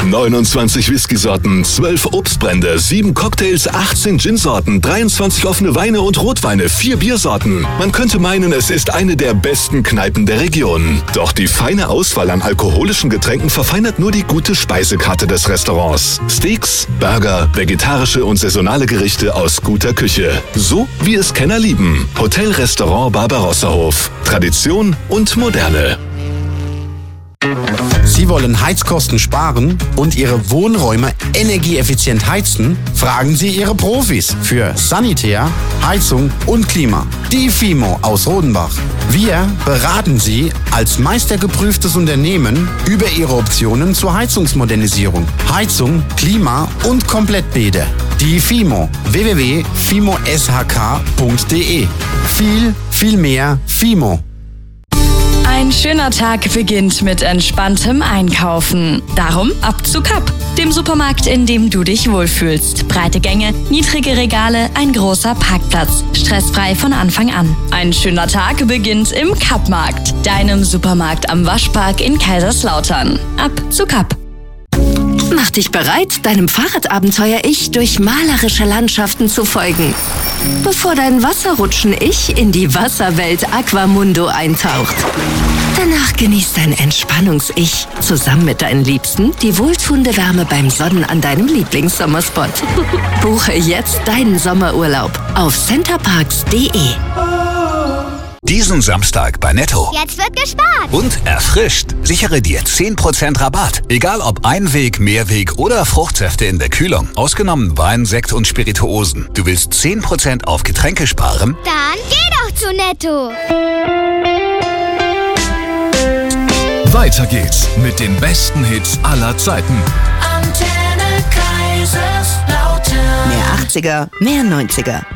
29 Whisky-Sorten, 12 Obstbrände, 7 Cocktails, 18 Gin-Sorten, 23 offene Weine und Rotweine, 4 Biersorten. Man könnte meinen, es ist eine der besten Kneipen der Region. Doch die feine Auswahl an alkoholischen Getränken verfeinert nur die gute Speisekarte des Restaurants. Steaks, Burger, vegetarische und saisonale Gerichte aus guter Küche. So wie es Kenner lieben. Hotel-Restaurant Barbarossa-Hof. Tradition und Moderne. Sie wollen Heizkosten sparen und Ihre Wohnräume energieeffizient heizen? Fragen Sie Ihre Profis für Sanitär, Heizung und Klima. Die FIMO aus Rodenbach. Wir beraten Sie als meistergeprüftes Unternehmen über Ihre Optionen zur Heizungsmodernisierung, Heizung, Klima und Komplettbäder. Die FIMO. www.fimoshk.de. Viel mehr FIMO. Ein schöner Tag beginnt mit entspanntem Einkaufen. Darum ab zu Kapp, dem Supermarkt, in dem du dich wohlfühlst. Breite Gänge, niedrige Regale, ein großer Parkplatz. Stressfrei von Anfang an. Ein schöner Tag beginnt im Kappmarkt, deinem Supermarkt am Waschpark in Kaiserslautern. Ab zu Kapp. Mach dich bereit, deinem Fahrradabenteuer-Ich durch malerische Landschaften zu folgen, bevor dein Wasserrutschen-Ich in die Wasserwelt Aquamundo eintaucht. Danach genießt dein Entspannungs-Ich zusammen mit deinen Liebsten die wohltuende Wärme beim Sonnen an deinem Lieblingssommerspot. Buche jetzt deinen Sommerurlaub auf centerparks.de. Diesen Samstag bei Netto. Jetzt wird gespart. Und erfrischt. Sichere dir 10% Rabatt. Egal ob Einweg, Mehrweg oder Fruchtsäfte in der Kühlung. Ausgenommen Wein, Sekt und Spirituosen. Du willst 10% auf Getränke sparen? Dann geh doch zu Netto. Weiter geht's mit den besten Hits aller Zeiten. Antenne Kaiserslautern. Mehr 80er, mehr 90er.